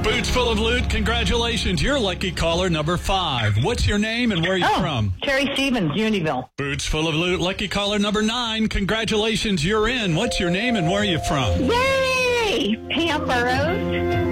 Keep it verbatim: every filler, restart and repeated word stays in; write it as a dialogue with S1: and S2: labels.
S1: Boots full of loot. Congratulations. You're lucky caller number five. What's your name and where are you
S2: oh,
S1: from?
S2: Terry Stevens, Unionville.
S1: Boots full of loot. Lucky caller number nine. Congratulations. You're in. What's your name and where are you from?
S2: Yay! Pam Burrows.